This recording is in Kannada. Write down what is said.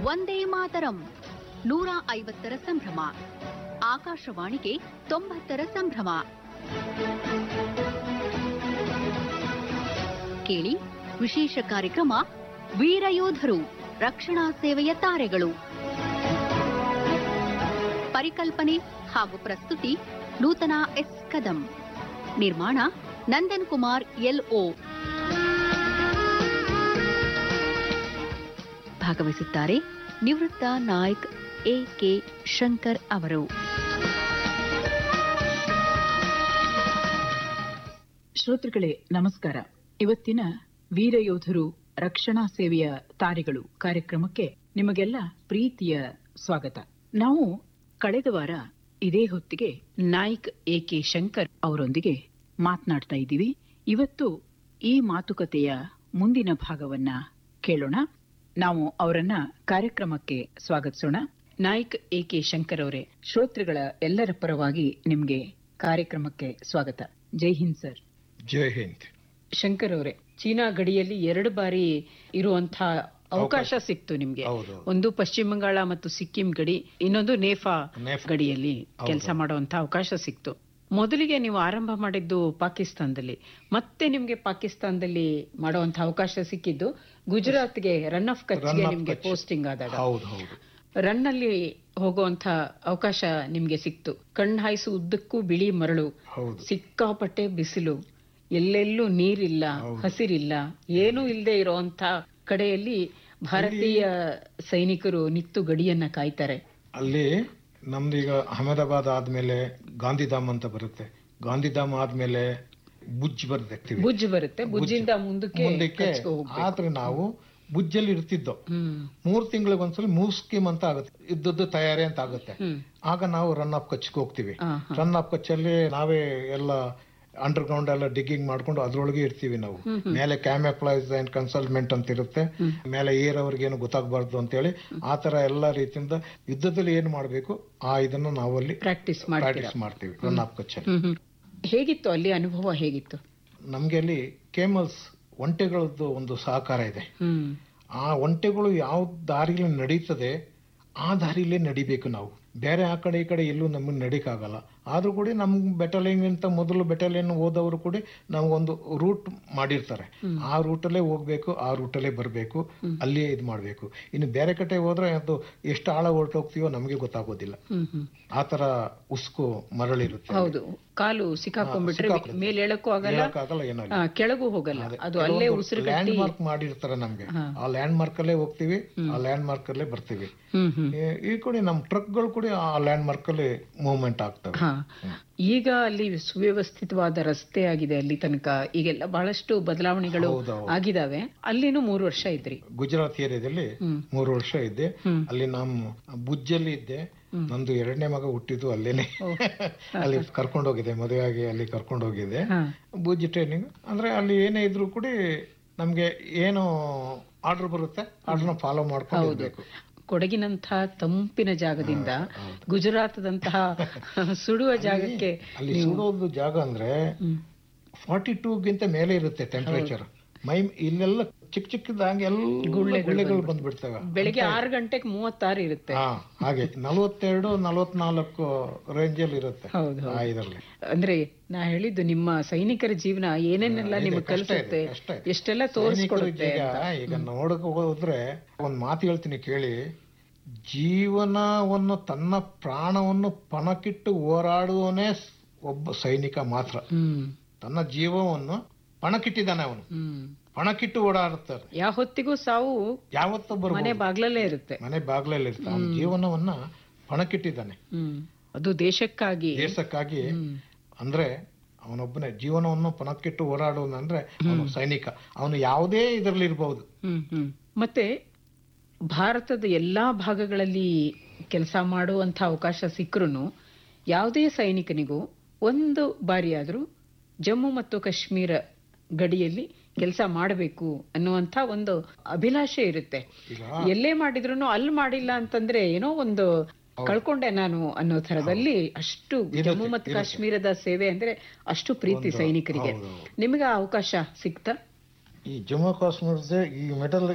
ವಂದೇ ಮಾತರಂ 150ರ ಸಂಭ್ರಮ. ಆಕಾಶವಾಣಿಗೆ 90ರ ಸಂಭ್ರಮ. ಕೇಳಿ ವಿಶೇಷ ಕಾರ್ಯಕ್ರಮ ವೀರಯೋಧರು ರಕ್ಷಣಾ ಸೇವೆಯ ತಾರೆಗಳು. ಪರಿಕಲ್ಪನೆ ಹಾಗೂ ಪ್ರಸ್ತುತಿ ನೂತನ ಎಸ್ ಕದಂ. ನಿರ್ಮಾಣ ನಂದನ್ ಕುಮಾರ್ LO. ಭಾಗವಹಿಸುತ್ತಾರೆ ನಿವೃತ್ತ ನಾಯಕ್ AK ಶಂಕರ್ ಅವರು. ಶ್ರೋತೃಗಳೇ ನಮಸ್ಕಾರ. ಇವತ್ತಿನ ವೀರಯೋಧರು ರಕ್ಷಣಾ ಸೇವೆಯ ತಾರೆಗಳು ಕಾರ್ಯಕ್ರಮಕ್ಕೆ ನಿಮಗೆಲ್ಲ ಪ್ರೀತಿಯ ಸ್ವಾಗತ. ನಾವು ಕಳೆದ ವಾರ ಇದೇ ಹೊತ್ತಿಗೆ ನಾಯಕ್ AK ಶಂಕರ್ ಅವರೊಂದಿಗೆ ಮಾತನಾಡ್ತಾ ಇದ್ದೀವಿ. ಇವತ್ತು ಈ ಮಾತುಕತೆಯ ಮುಂದಿನ ಭಾಗವನ್ನ ಕೇಳೋಣ. ನಾವು ಅವರನ್ನ ಕಾರ್ಯಕ್ರಮಕ್ಕೆ ಸ್ವಾಗತಿಸೋಣ. ನಾಯಕ್ AK ಶಂಕರ್ ಅವರೇ, ಶ್ರೋತೃಗಳ ಎಲ್ಲರ ಪರವಾಗಿ ನಿಮ್ಗೆ ಕಾರ್ಯಕ್ರಮಕ್ಕೆ ಸ್ವಾಗತ. ಜೈ ಹಿಂದ್ ಸರ್. ಜೈ ಹಿಂದ್. ಶಂಕರ್ ಅವರೇ, ಚೀನಾ ಗಡಿಯಲ್ಲಿ 2 ಬಾರಿ ಇರುವಂತಹ ಅವಕಾಶ ಸಿಕ್ತು ನಿಮ್ಗೆ. ಒಂದು ಪಶ್ಚಿಮ ಬಂಗಾಳ ಮತ್ತು ಸಿಕ್ಕಿಂ ಗಡಿ, ಇನ್ನೊಂದು ನೇಫಾ ಗಡಿಯಲ್ಲಿ ಕೆಲಸ ಮಾಡುವಂತಹ ಅವಕಾಶ ಸಿಕ್ತು. ಮೊದಲಿಗೆ ನೀವು ಆರಂಭ ಮಾಡಿದ್ದು ಪಾಕಿಸ್ತಾನದಲ್ಲಿ, ಮತ್ತೆ ನಿಮ್ಗೆ ಪಾಕಿಸ್ತಾನದಲ್ಲಿ ಮಾಡುವಂತಹ ಅವಕಾಶ ಸಿಕ್ಕಿದ್ದು ಗುಜರಾತ್ಗೆ ರನ್ ಆಫ್ ಕಚ್ಗೆ ನಿಮ್ಗೆ ಪೋಸ್ಟಿಂಗ್ ಆದಾಗ. ರನ್ ಅಲ್ಲಿ ಹೋಗುವಂತ ಅವಕಾಶ ನಿಮ್ಗೆ ಸಿಕ್ತು. ಕಣ್ಣು ಹಾಯಿಸು ಉದ್ದಕ್ಕೂ ಬಿಳಿ ಮರಳು, ಸಿಕ್ಕಾಪಟ್ಟೆ ಬಿಸಿಲು, ಎಲ್ಲೆಲ್ಲೂ ನೀರಿಲ್ಲ, ಹಸಿರಿಲ್ಲ, ಏನೂ ಇಲ್ಲದೆ ಇರುವಂತ ಕಡೆಯಲ್ಲಿ ಭಾರತೀಯ ಸೈನಿಕರು ನಿಂತು ಗಡಿಯನ್ನ ಕಾಯ್ತಾರೆ. ಅಲ್ಲಿ ನಮ್ದೀಗ ಅಹಮದಾಬಾದ್ ಆದ್ಮೇಲೆ ಗಾಂಧಿಧಾಮ್ ಅಂತ ಬರುತ್ತೆ. ಗಾಂಧಿಧಾಮ್ ಆದ್ಮೇಲೆ ಭುಜ್ ಬರುತ್ತೆ. ಭುಜ್ಜಿಂದ ಮುಂದಕ್ಕೆ ಆದ್ರೆ ನಾವು ಭುಜ್ಜಲ್ಲಿ ಇರ್ತಿದ್ದೋ 3 ತಿಂಗಳಿಗೊಂದ್ಸಲ ಮೂವ್ ಸ್ಕೀಮ್ ಅಂತ ಆಗುತ್ತೆ, ಇದ್ದದ್ದು ತಯಾರಿ ಅಂತ ಆಗುತ್ತೆ. ಆಗ ನಾವು ರನ್ ಆಫ್ ಕಚ್ಗೆ ಹೋಗ್ತೀವಿ. ರನ್ ಆಫ್ ಕಚ್ಚಲ್ಲಿ ನಾವೇ ಎಲ್ಲ ಅಂಡರ್ ಗ್ರೌಂಡ್ ಎಲ್ಲ ಡಿಗ್ಗಿಂಗ್ ಮಾಡ್ಕೊಂಡು ಅದ್ರೊಳಗೆ ಇರ್ತೀವಿ ನಾವು. ಮೇಲೆ ಕ್ಯಾಮ್ಯಾಫ್ಲೈಸ್ ಅಂಡ್ ಕನ್ಸಲ್ಮೆಂಟ್ ಅಂತ ಇರುತ್ತೆ, ಮೇಲೆ ಏರವ್ರಿಗೇನು ಗೊತ್ತಾಗಬಾರ್ದು ಅಂತ ಹೇಳಿ ಆ ತರ ಎಲ್ಲಾ ರೀತಿಯಿಂದ ಯುದ್ಧದಲ್ಲಿ ಏನ್ ಮಾಡ್ಬೇಕು ಆ ಇದನ್ನ ನಾವು ಅಲ್ಲಿ ಪ್ರಾಕ್ಟೀಸ್ ಮಾಡ್ತೀವಿ ರನ್ ಆಫ್ ಕಚ್ಚಲ್ಲಿ. ಹೇಗಿತ್ತು ಅಲ್ಲಿ ಅನುಭವ? ಹೇಗಿತ್ತು? ನಮ್ಗೆ ಅಲ್ಲಿ ಕೇಮಲ್ಸ್, ಒಂಟೆಗಳದ್ದು ಒಂದು ಸಹಕಾರ ಇದೆ. ಆ ಒಂಟೆಗಳು ಯಾವ ದಾರಿಯಲ್ಲಿ ನಡೀತದೆ ಆ ದಾರಿಲೇ ನಡಿಬೇಕು ನಾವು. ಬೇರೆ ಆ ಕಡೆ ಈ ಕಡೆ ಎಲ್ಲೂ ನಮಗೆ ನಡೀಕಾಗಲ್ಲ. ಆದ್ರೂ ಕೂಡ ನಮ್ ಬೆಟಾಲಿಯನ್ ಅಂತ ಮೊದಲು ಬೆಟಾಲಿಯನ್ ಹೋದವರು ಕೂಡ ನಮ್ಗೊಂದು ರೂಟ್ ಮಾಡಿರ್ತಾರೆ. ಆ ರೂಟಲ್ಲೇ ಹೋಗ್ಬೇಕು, ಆ ರೂಟಲ್ಲೇ ಬರಬೇಕು, ಅಲ್ಲೇ ಇದು ಮಾಡ್ಬೇಕು. ಇನ್ನು ಬೇರೆ ಕಡೆ ಹೋದ್ರೆ ಅದು ಎಷ್ಟು ಆಳ ಹೊರಟೋಗ್ತೀವೋ ನಮಗೆ ಗೊತ್ತಾಗೋದಿಲ್ಲ. ಆ ತರ ಉಸ್ಕು ಮರಳಿರುತ್ತೆ. ಹೌದು, ಕಾಲು ಸಿಕ್ಕಾಕೊಂಡ್ಬಿಟ್ರೆ ಮೇಲೆ ಹೇಳಕ್ಕೂ ಆಗಲ್ಲ, ಕೆಳಗೂ ಹೋಗಲ್ಲ. ಅದು ಅಲ್ಲೇ ಉಸಿರು ಲ್ಯಾಂಡ್ ಮಾರ್ಕ್ ಮಾಡಿರ್ತಾರೆ ನಮ್ಗೆ. ಆ ಲ್ಯಾಂಡ್ ಮಾರ್ಕ್ ಅಲ್ಲೇ ಹೋಗ್ತೀವಿ, ಆ ಲ್ಯಾಂಡ್ ಮಾರ್ಕ್ ಅಲ್ಲೇ ಬರ್ತೀವಿ. ಈ ಕಡೆ ನಮ್ ಟ್ರಕ್ಗಳು ಕೂಡ ಆ ಲ್ಯಾಂಡ್ ಮಾರ್ಕ್ ಅಲ್ಲಿ ಮೂವ್ಮೆಂಟ್ ಆಗ್ತವೆ. ಈಗ ಅಲ್ಲಿ ಸುವ್ಯವಸ್ಥಿತವಾದ ರಸ್ತೆ ಆಗಿದೆ ಅಲ್ಲಿ ತನಕ. ಈಗೆಲ್ಲ ಬಹಳಷ್ಟು ಬದಲಾವಣೆಗಳು ಆಗಿದಾವೆ. ಅಲ್ಲಿನೂ 3 ವರ್ಷ ಇದ್ರಿ ಗುಜರಾತ್ ಏರಿಯಾದಲ್ಲಿ. 3 ವರ್ಷ ಇದ್ದೆ ಅಲ್ಲಿ. ನಾನು ಭುಜ್ಜಲ್ಲಿ ಇದ್ದೆ. ನಂದು 2ನೇ ಮಗ ಹುಟ್ಟಿದ್ದು ಅಲ್ಲೇನೆ. ಅಲ್ಲಿ ಕರ್ಕೊಂಡೋಗಿದ್ದೆ, ಮದುವೆ ಆಗಿ ಅಲ್ಲಿ ಕರ್ಕೊಂಡೋಗಿದ್ದೆ. ಭುಜ್ ಟ್ರೈನಿಂಗ್ ಅಂದ್ರೆ ಅಲ್ಲಿ ಏನೇ ಇದ್ರು ಕೂಡ ನಮ್ಗೆ ಏನು ಆರ್ಡರ್ ಬರುತ್ತೆ ಆರ್ಡರ್ನ ಫಾಲೋ ಮಾಡ್ಕೊಂಡು ಹೋಗ್ಬೇಕು. ಕೊಡಗಿನಂತಹ ತಂಪಿನ ಜಾಗದಿಂದ ಗುಜರಾತದಂತಹ ಸುಡುವ ಜಾಗಕ್ಕೆ. ಅಲ್ಲಿ ಸುಡೋದು ಜಾಗ ಅಂದ್ರೆ 42ಗಿಂತ ಮೇಲೆ ಇರುತ್ತೆ ಟೆಂಪರೇಚರ್. ಇಲ್ಲೆಲ್ಲ ಚಿಕ್ಕ ಚಿಕ್ಕದಾಗಿ ಎಲ್ಲ ಗುಳ್ಳೆಗಳು ಬಂದ್ಬಿಡ್ತವೆ. ಬೆಳಿಗ್ಗೆ 6 ಗಂಟೆಗೆ 36 ಇರುತ್ತೆ. ಹಾಗೆ 42-44 ರೇಂಜಲ್ಲಿ ಇರುತ್ತೆ ಇದರಲ್ಲಿ. ಅಂದ್ರೆ ನಾ ಹೇಳಿದ್ದು ನಿಮ್ಮ ಸೈನಿಕರ ಜೀವನ ಏನೇನೆಲ್ಲ ನಿಮ್ಗೆ ಕಲಿಸುತ್ತೆ, ಎಷ್ಟೆಲ್ಲ ತೋರಿಸ್ಕೊಡುತ್ತೆ. ಈಗ ನೋಡಕ್ ಹೋದ್ರೆ ಒಂದ್ ಮಾತು ಹೇಳ್ತೀನಿ ಕೇಳಿ. ಜೀವನವನ್ನು, ತನ್ನ ಪ್ರಾಣವನ್ನು ಪಣಕ್ಕಿಟ್ಟು ಹೋರಾಡುವನೇ ಒಬ್ಬ ಸೈನಿಕ ಮಾತ್ರ. ತನ್ನ ಜೀವವನ್ನು ಪಣಕ್ಕಿಟ್ಟಿದ್ದಾನೆ ಅವನು. ಪಣಕ್ಕಿಟ್ಟು ಓಡಾಡುತ್ತಾರೆ. ಯಾವ ಹೊತ್ತಿಗೂ ಸಾವು ಯಾವತ್ತೂ ಮನೆ ಬಾಗ್ಲಲ್ಲೇ ಇರುತ್ತೆ. ಅವನ ಜೀವನವನ್ನ ಪಣಕ್ಕಿಟ್ಟಿದ್ದಾನೆ. ಅದು ದೇಶಕ್ಕಾಗಿ. ಅಂದ್ರೆ ಅವನೊಬ್ಬನೇ ಜೀವನವನ್ನು ಪಣಕ್ಕಿಟ್ಟು ಓಡಾಡುವಂದ್ರೆ ಅವನು ಸೈನಿಕ. ಅವನು ಯಾವುದೇ ಇದರಲ್ಲಿ ಇರಬಹುದು. ಮತ್ತೆ ಭಾರತದ ಎಲ್ಲಾ ಭಾಗಗಳಲ್ಲಿ ಕೆಲಸ ಮಾಡುವಂತ ಅವಕಾಶ ಸಿಕ್ಕರೂ ಯಾವುದೇ ಸೈನಿಕನಿಗೂ ಒಂದು ಬಾರಿಯಾದ್ರೂ ಜಮ್ಮು ಮತ್ತು ಕಾಶ್ಮೀರ ಗಡಿಯಲ್ಲಿ ಕೆಲಸ ಮಾಡಬೇಕು ಅನ್ನುವಂತ ಒಂದು ಅಭಿಲಾಷೆ ಇರುತ್ತೆ. ಎಲ್ಲೇ ಮಾಡಿದ್ರು ಅಲ್ಲಿ ಮಾಡಿಲ್ಲ ಅಂತಂದ್ರೆ ಏನೋ ಒಂದು ಕಳ್ಕೊಂಡೆ ನಾನು ಅನ್ನೋ ತರದಲ್ಲಿ. ಅಷ್ಟು ಜಮ್ಮು ಮತ್ತು ಕಾಶ್ಮೀರದ ಸೇವೆ ಅಂದ್ರೆ ಅಷ್ಟು ಪ್ರೀತಿ ಸೈನಿಕರಿಗೆ. ನಿಮಗೆ ಅವಕಾಶ ಸಿಕ್ತಾ? ಈ ಜಮ್ಮು ಕಾಶ್ಮೀರದ ಈ ಮೆಡಲ್